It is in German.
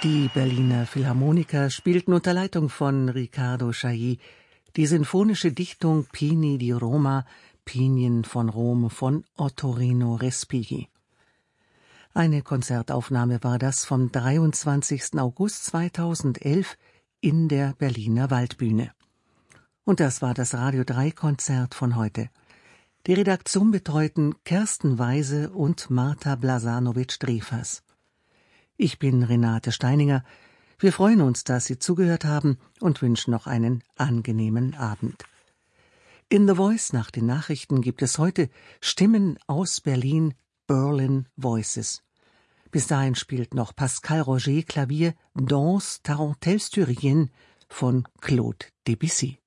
Die Berliner Philharmoniker spielten unter Leitung von Riccardo Chailly die sinfonische Dichtung Pini di Roma, Pinien von Rom von Ottorino Respighi. Eine Konzertaufnahme war das vom 23. August 2011 in der Berliner Waldbühne. Und das war das Radio 3 Konzert von heute. Die Redaktion betreuten Kersten Weise und Marta Blasanovic-Drefers. Ich bin Renate Steininger. Wir freuen uns, dass Sie zugehört haben und wünschen noch einen angenehmen Abend. In The Voice nach den Nachrichten gibt es heute Stimmen aus Berlin, Berlin Voices. Bis dahin spielt noch Pascal Roger Klavier Danse Tarentelle Styrienne von Claude Debussy.